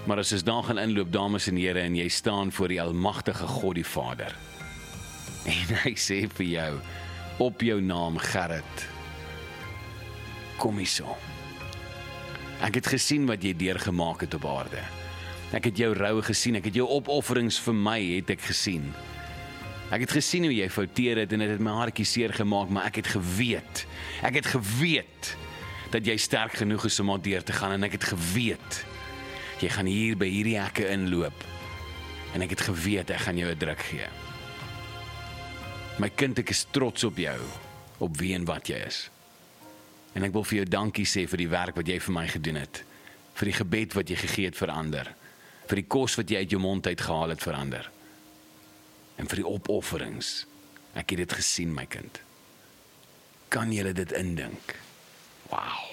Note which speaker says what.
Speaker 1: Maar as ons daar gaan inloop, dames en here, en jy staan voor die almagtige God die Vader, en hy sê vir jou, op jou naam Gerrit, kom hierso. Ek het gesien wat jy deurgemaak het op aarde. Ek het jou rou gesien, ek het jou opofferings vir my, het ek gesien. Ek het gesien hoe jy fouteer het, en dit het my hartjie seer gemaak, maar ek het geweet, dat jy sterk genoeg is om daar deur te gaan, en ek het geweet, jy gaan hier by hierdie hekke inloop, en ek het geweet, ek gaan jou 'n druk gee. My kind, ek is trots op jou, op wie en wat jy is. En ek wil vir jou dankie sê vir die werk wat jy vir my gedoen het, vir die gebed wat jy gegee het vir ander, vir die kos wat jy uit jou mond uit gehaal het vir ander, en vir die opofferings. Ek het dit gesien, my kind. Kan jy dit indink? Wow.